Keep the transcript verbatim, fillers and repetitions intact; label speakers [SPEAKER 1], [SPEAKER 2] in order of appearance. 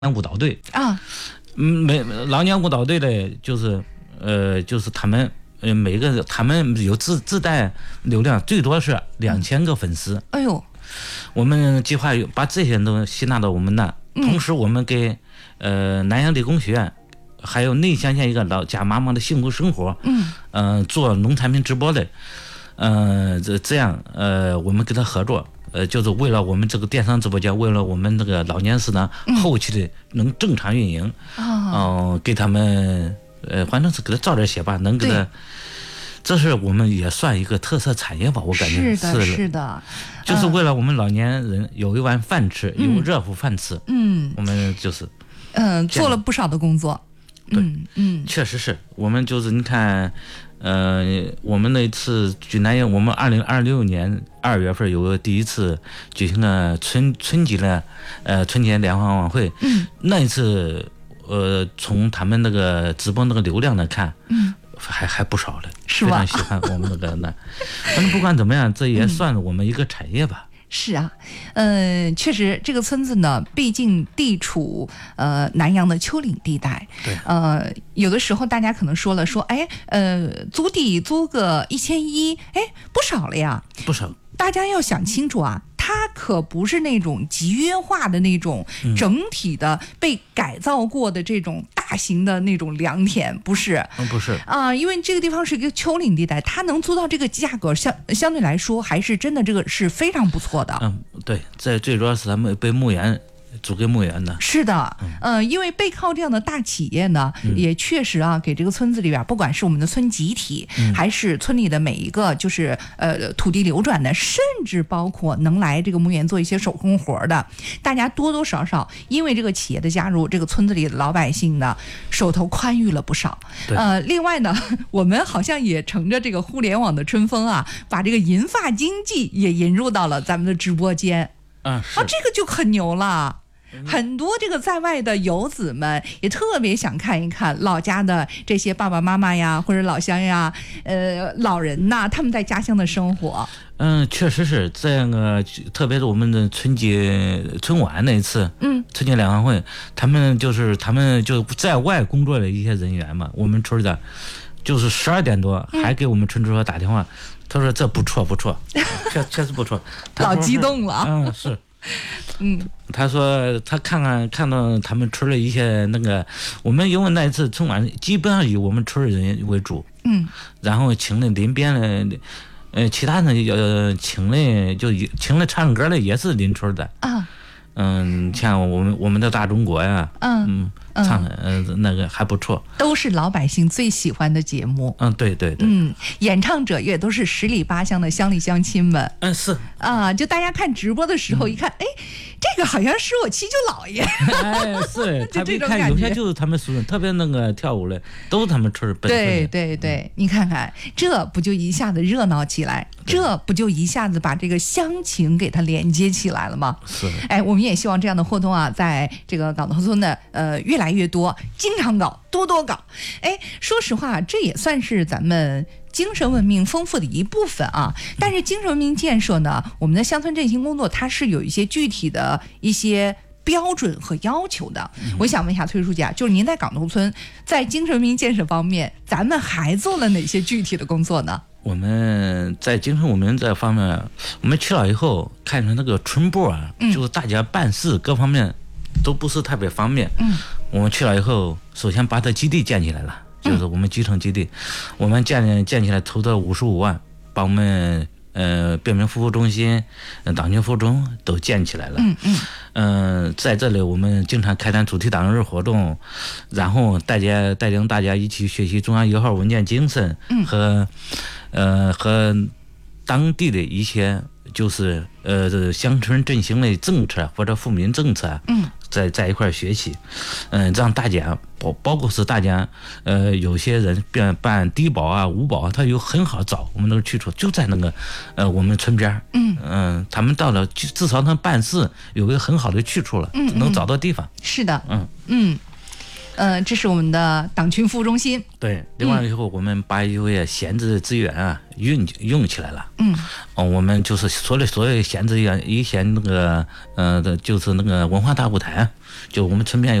[SPEAKER 1] 舞蹈队
[SPEAKER 2] 啊，
[SPEAKER 1] 嗯，每老年舞蹈队的就是呃，就是他们呃每个他们有自自带流量，最多是两千个粉丝。
[SPEAKER 2] 哎呦，
[SPEAKER 1] 我们计划把这些人都吸纳到我们那，
[SPEAKER 2] 嗯、
[SPEAKER 1] 同时我们给呃南阳理工学院还有内乡县一个老家妈妈的幸福生活，
[SPEAKER 2] 嗯，
[SPEAKER 1] 呃做农产品直播的，呃这这样呃我们跟他合作。呃，就是为了我们这个电商直播间，为了我们这个老年时呢，后期的能正常运营，嗯、
[SPEAKER 2] 哦
[SPEAKER 1] 呃，给他们，呃，反正是给他照点写吧，能给他，这是我们也算一个特色产业吧，我感觉
[SPEAKER 2] 是的，是的，
[SPEAKER 1] 就是为了我们老年人有一碗饭吃，嗯、有热乎饭吃，
[SPEAKER 2] 嗯，
[SPEAKER 1] 我们就是，
[SPEAKER 2] 嗯，做了不少的工作，
[SPEAKER 1] 对，
[SPEAKER 2] 嗯嗯，
[SPEAKER 1] 确实是我们就是你看。呃，我们那次举南阳，我们二零二六年二月份有个第一次举行了春春节的呃春节联欢晚会，
[SPEAKER 2] 嗯，
[SPEAKER 1] 那一次呃从他们那个直播那个流量来看，
[SPEAKER 2] 嗯，
[SPEAKER 1] 还还不少的，
[SPEAKER 2] 是吧？
[SPEAKER 1] 非常喜欢我们那个那，反正不管怎么样，这也算我们一个产业吧。
[SPEAKER 2] 嗯是啊，嗯、呃，确实，这个村子呢，毕竟地处呃南阳的丘陵地带，
[SPEAKER 1] 对，
[SPEAKER 2] 呃，有的时候大家可能说了说，哎，呃，租地租个一千一，哎，不少了呀，
[SPEAKER 1] 不少。
[SPEAKER 2] 大家要想清楚啊，它可不是那种集约化的那种整体的被改造过的这种大型的那种良田，不是？
[SPEAKER 1] 嗯，不是
[SPEAKER 2] 啊，因为这个地方是一个丘陵地带，它能租到这个价格，相相对来说还是真的这个是非常不错的。
[SPEAKER 1] 嗯，对，这最主要是他们被牧原租给牧原的。
[SPEAKER 2] 是的，嗯、呃，因为背靠这样的大企业呢，嗯、也确实啊，给这个村子里边，不管是我们的村集体，嗯、还是村里的每一个就是呃土地流转的，甚至包括能来这个牧原做一些手工活的，大家多多少少因为这个企业的加入，这个村子里的老百姓呢手头宽裕了不少。呃，另外呢，我们好像也乘着这个互联网的春风啊，把这个银发经济也引入到了咱们的直播间。
[SPEAKER 1] 啊，
[SPEAKER 2] 啊，这个就很牛了。很多这个在外的游子们也特别想看一看老家的这些爸爸妈妈呀，或者老乡呀，呃，老人呐，他们在家乡的生活。
[SPEAKER 1] 嗯，确实是这样个，特别是我们的春节春晚那一次，
[SPEAKER 2] 嗯，
[SPEAKER 1] 春节联欢会，他们就是他们就在外工作的一些人员嘛，我们村的，就是十二点多还给我们村支书打电话，嗯、他说这不错不错，确确实不错，
[SPEAKER 2] 老激动了，
[SPEAKER 1] 嗯是。
[SPEAKER 2] 嗯，
[SPEAKER 1] 他说他看看看到他们村的一些那个，我们因为那一次春晚基本上以我们村的人为主，
[SPEAKER 2] 嗯，
[SPEAKER 1] 然后请了邻边的，呃，其他的呃请了就请了唱歌的也是邻村的
[SPEAKER 2] 啊，
[SPEAKER 1] 嗯，像我们我们的大中国呀，
[SPEAKER 2] 嗯
[SPEAKER 1] 嗯。唱的呃那个还不错，
[SPEAKER 2] 都是老百姓最喜欢的节目。
[SPEAKER 1] 嗯，对对对，
[SPEAKER 2] 嗯，演唱者也都是十里八乡的乡里乡亲们。
[SPEAKER 1] 嗯，是
[SPEAKER 2] 啊，就大家看直播的时候一看，哎、嗯，这个好像是我七舅姥爷。
[SPEAKER 1] 哎，是，他们看有些就是他们属人，特别那个跳舞的都是他们村本村。
[SPEAKER 2] 对对对，嗯、你看看，这不就一下子热闹起来，这不就一下子把这个乡情给它连接起来了吗？
[SPEAKER 1] 是。
[SPEAKER 2] 哎，我们也希望这样的活动啊，在这个港头村的呃越来越多，经常搞，多多搞。哎，说实话，这也算是咱们精神文明丰富的一部分啊。但是精神文明建设呢，我们的乡村振兴工作它是有一些具体的一些标准和要求的。嗯、我想问一下崔书记啊，就是您在港头村在精神文明建设方面，咱们还做了哪些具体的工作呢？
[SPEAKER 1] 我们在精神文明这方面，我们去了以后，看着那个村部啊，嗯、就是大家办事各方面都不是特别方便。
[SPEAKER 2] 嗯，
[SPEAKER 1] 我们去了以后，首先把这基地建起来了，就是我们基层基地，嗯、我们建建起来投的五十五万，把我们呃便民服务中心、党军服务中都建起来了。
[SPEAKER 2] 嗯嗯。
[SPEAKER 1] 嗯、呃，在这里我们经常开展主题党日活动，然后大家带领大家一起学习中央一号文件精神和，嗯、呃和当地的一些就是呃乡村振兴的政策或者富民政策，
[SPEAKER 2] 嗯，
[SPEAKER 1] 在在一块儿学习，嗯、呃，让大家包包括是大家呃有些人办办低保啊、五保啊，他有很好找，我们都去处就在那个呃我们村边，
[SPEAKER 2] 嗯
[SPEAKER 1] 嗯、呃，他们到了至少他办事有个很好的去处了，
[SPEAKER 2] 嗯，
[SPEAKER 1] 能找到地方。
[SPEAKER 2] 是的，
[SPEAKER 1] 嗯
[SPEAKER 2] 嗯。 呃，这是我们的党群副中心。
[SPEAKER 1] 对，另外以后我们把一些闲置资源啊用用起来了。
[SPEAKER 2] 嗯，
[SPEAKER 1] 哦，我们就是所有所有闲资源，以前那个呃的，就是那个文化大舞台，就我们村边